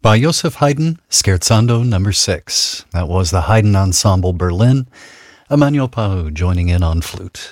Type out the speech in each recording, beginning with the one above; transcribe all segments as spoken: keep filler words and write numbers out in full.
By Joseph Haydn, Scherzando number six. That was the Haydn Ensemble Berlin. Emmanuel Pahou joining in on flute.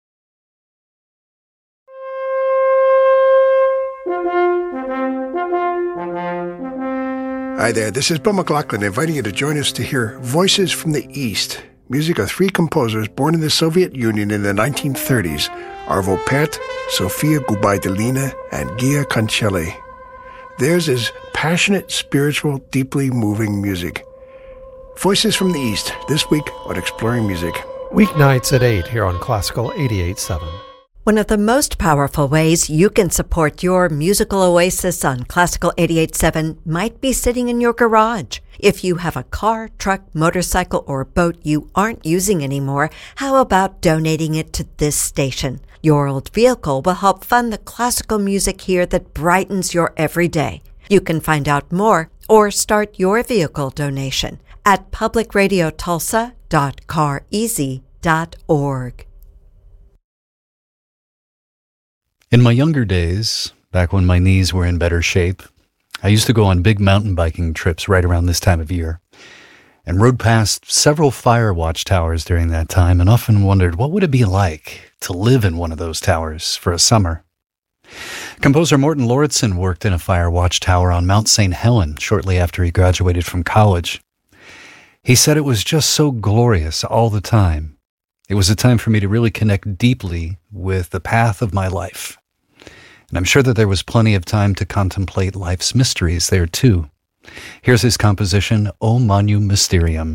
Hi there, this is Bill McLaughlin inviting you to join us to hear Voices from the East, music of three composers born in the Soviet Union in the nineteen thirties, Arvo Pärt, Sofia Gubaidulina, and Gia Concelli. Theirs is passionate, spiritual, deeply moving music. Voices from the East, this week on Exploring Music. Weeknights at eight here on Classical eighty-eight point seven. One of the most powerful ways you can support your musical oasis on Classical eighty-eight point seven might be sitting in your garage. If you have a car, truck, motorcycle, or boat you aren't using anymore, how about donating it to this station? Your old vehicle will help fund the classical music here that brightens your everyday. You can find out more or start your vehicle donation at public radio tulsa dot car easy dot org. In my younger days, back when my knees were in better shape, I used to go on big mountain biking trips right around this time of year and rode past several fire watch towers during that time and often wondered what would it be like to live in one of those towers for a summer. Composer Morten Lauritsen worked in a fire watch tower on Mount Saint Helen shortly after he graduated from college. He said it was just so glorious all the time. It was a time for me to really connect deeply with the path of my life. And I'm sure that there was plenty of time to contemplate life's mysteries there too. Here's his composition, O Magnum Mysterium.